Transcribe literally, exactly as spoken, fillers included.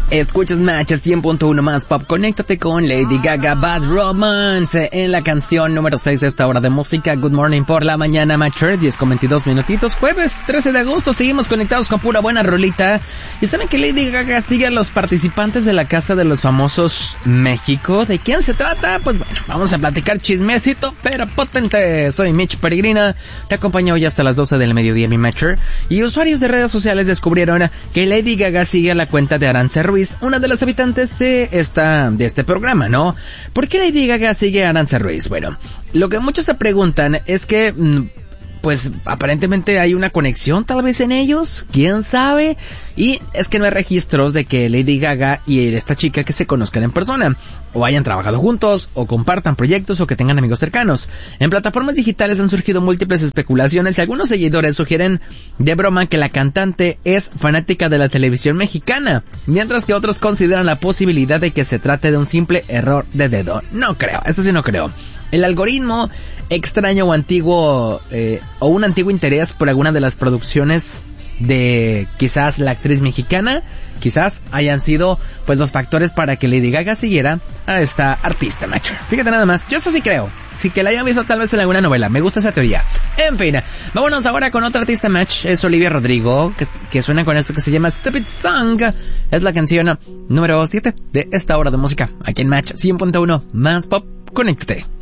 Escuchas Match cien punto uno más pop. Conéctate con Lady Gaga, Bad Romance, en la canción número seis de esta hora de música. Good morning por la mañana, Matcher, diez con veintidós minutitos. Jueves trece de agosto, seguimos conectados con pura buena rolita. Y saben que Lady Gaga sigue a los participantes de la Casa de los Famosos México. ¿De quién se trata? Pues bueno, vamos a platicar chismecito, pero potente. Soy Mitch Peregrina, te acompaño hoy hasta las doce del mediodía, mi Matcher. Y usuarios de redes sociales descubrieron que Lady Gaga sigue a la cuenta de Arantxa Ruiz, una de las habitantes de esta de este programa, ¿no? ¿Por qué Lady Gaga sigue a Arantxa Ruiz? Bueno, lo que muchos se preguntan es que, pues, aparentemente hay una conexión tal vez en ellos, quién sabe, y es que no hay registros de que Lady Gaga y esta chica que se conozcan en persona, o hayan trabajado juntos, o compartan proyectos, o que tengan amigos cercanos. En plataformas digitales han surgido múltiples especulaciones y algunos seguidores sugieren de broma que la cantante es fanática de la televisión mexicana, mientras que otros consideran la posibilidad de que se trate de un simple error de dedo. No creo, eso sí no creo. El algoritmo extraño o antiguo, eh, o un antiguo interés por alguna de las producciones de quizás la actriz mexicana, quizás hayan sido pues los factores para que Lady Gaga siguiera a esta artista, macho. Fíjate nada más, yo eso sí creo, sí que la hayan visto tal vez en alguna novela, me gusta esa teoría. En fin, vámonos ahora con otra artista, match, es Olivia Rodrigo, que, que suena con esto que se llama Stupid Song, es la canción número siete de esta hora de música, aquí en Match cien punto uno, más pop, conéctate.